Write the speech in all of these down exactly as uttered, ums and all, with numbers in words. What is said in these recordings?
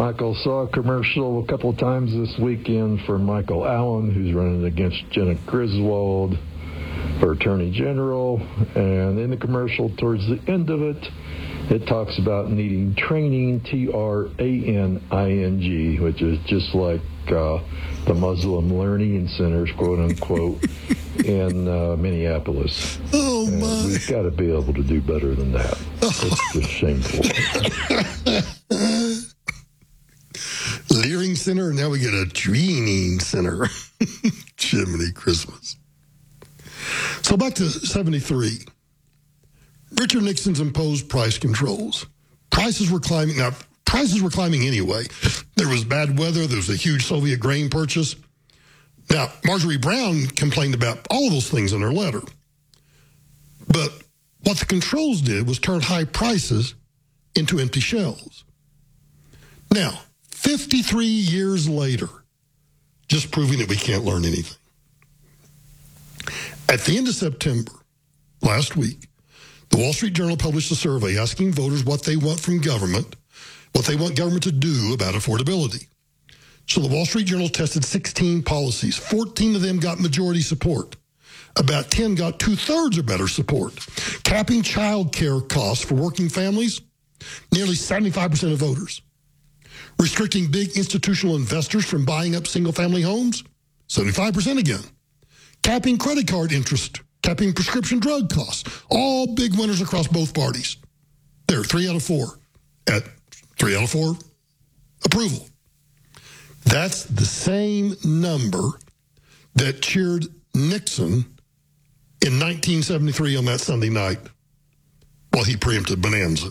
Michael saw a commercial a couple of times this weekend for Michael Allen, who's running against Jenna Griswold for Attorney General. And in the commercial, towards the end of it, it talks about needing training, T R A N I N G, which is just like uh, the Muslim Learning Centers, quote unquote, in uh, Minneapolis. Oh, and my. We've got to be able to do better than that. It's just shameful. Leering Center, and now we get a Training Center. Jiminy Christmas. So back to seventy-three. Richard Nixon's imposed price controls. Prices were climbing. Now, prices were climbing anyway. There was bad weather. There was a huge Soviet grain purchase. Now, Marjorie Brown complained about all of those things in her letter. But what the controls did was turn high prices into empty shelves. Now, fifty-three years later, just proving that we can't learn anything. At the end of September, last week, the Wall Street Journal published a survey asking voters what they want from government, what they want government to do about affordability. So the Wall Street Journal tested sixteen policies. fourteen of them got majority support. About ten got two-thirds or better support. Capping child care costs for working families, nearly seventy-five percent of voters. Restricting big institutional investors from buying up single-family homes, seventy-five percent again. Capping credit card interest, capping prescription drug costs, all big winners across both parties. There, three out of four at three out of four approval. That's the same number that cheered Nixon in nineteen seventy-three on that Sunday night while he preempted Bonanza.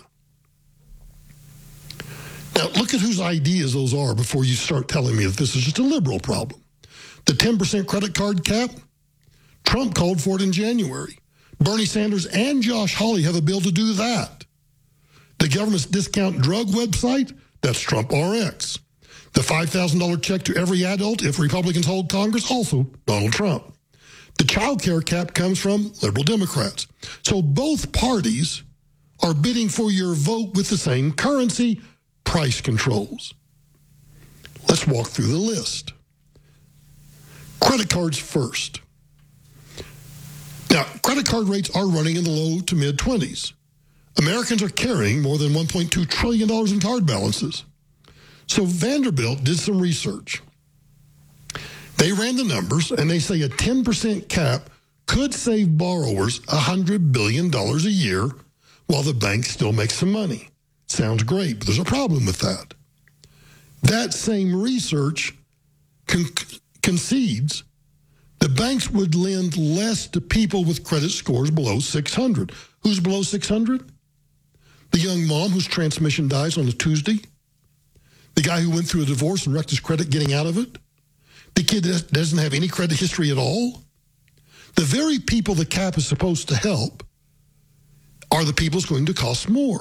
Now, look at whose ideas those are before you start telling me that this is just a liberal problem. The ten percent credit card cap, Trump called for it in January. Bernie Sanders and Josh Hawley have a bill to do that. The government's discount drug website, that's Trump R X. The five thousand dollars check to every adult if Republicans hold Congress, also Donald Trump. The child care cap comes from liberal Democrats. So both parties are bidding for your vote with the same currency, price controls. Let's walk through the list. Credit cards first. Now, credit card rates are running in the low to mid-twenties. Americans are carrying more than one point two trillion dollars in card balances. So Vanderbilt did some research. They ran the numbers, and they say a ten percent cap could save borrowers one hundred billion dollars a year while the bank still makes some money. Sounds great, but there's a problem with that. That same research con- concedes the banks would lend less to people with credit scores below six hundred. Who's below six hundred? The young mom whose transmission dies on a Tuesday? The guy who went through a divorce and wrecked his credit getting out of it? The kid that doesn't have any credit history at all? The very people the cap is supposed to help are the people it's going to cost more.